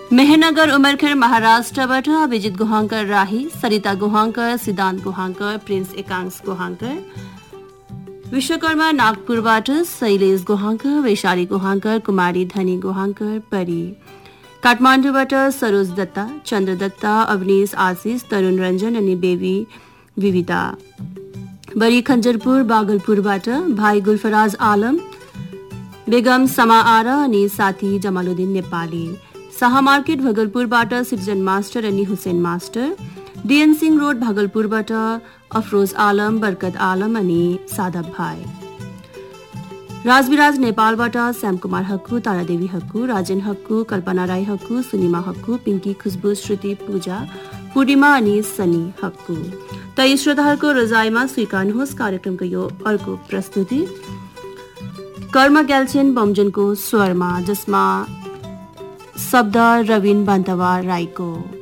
मेहनगर उमरखेर महाराष्ट्रबाट अभिजित गुहाङ्कर राही, सरिता गुहाङ्कर, सिद्धान्त गुहाङ्कर, प्रिन्स एकांश गुहाङ्कर। विश्वकर्मा नागपुरबाट शैलेश गुहाङ्कर, वैशाली गुहाङ्कर, कुमारी धनी गुहाङ्कर, परी। काठमाडौँबाट सरोज दत्ता, चन्द्र दत्ता, अवनीश आशिष, तरुण रञ्जन अनि बेबी विविता। बरी खञ्जरपुर बागलपुरबाट भाइ गुलफराज आलम, बेगम समा आरा अनि साथी जमालुद्दिन नेपाली। शाह मार्केट भगलपुरबाट सृजन मास्टर अनि Hussain master. DN Singh road भागलपुरबाट Afroz आलम, बरकत आलम अनि सादब भाइ। राजविराज नेपालबाट श्यामकुमार हक्कु, तारादेवी हक्कु, राजेन हक्कु, कल्पना राई हक्कु, सुनिमा हक्कु, पिङ्की खुशबु, श्रुति पूजा, पूर्णिमा अनि सनी हक्कु। त यी श्रोताहरूको रोजाइमा स्वीकार्नुहोस् कार्यक्रमको यो अर्को प्रस्तुति कर्म ग्याल्छेन बमजनको स्वरमा, जसमा शब्द रविन बान्तवा राईको।